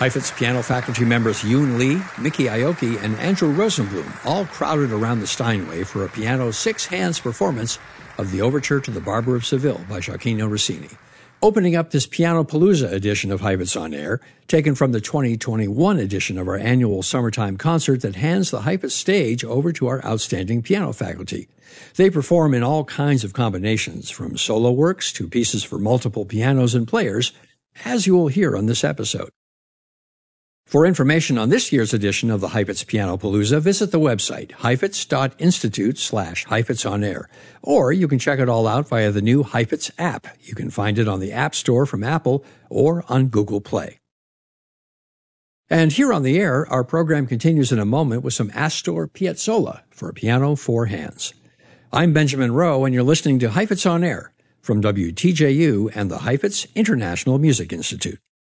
Heifetz piano faculty members Yoon Lee, Miki Aoki, and Andrew Rosenblum all crowded around the Steinway for a piano six-hands performance of the Overture to the Barber of Seville by Gioacchino Rossini. Opening up this Pianopalooza edition of Heifetz on Air, taken from the 2021 edition of our annual summertime concert that hands the Heifetz stage over to our outstanding piano faculty. They perform in all kinds of combinations, from solo works to pieces for multiple pianos and players, as you will hear on this episode. For information on this year's edition of the Heifetz Pianopalooza, visit the website heifetz.institute/HeifetzOnAir, or you can check it all out via the new Heifetz app. You can find it on the App Store from Apple or on Google Play. And here on the air, our program continues in a moment with some Astor Piazzolla for piano four hands. I'm Benjamin Rowe, and you're listening to Heifetz on Air from WTJU and the Heifetz International Music Institute.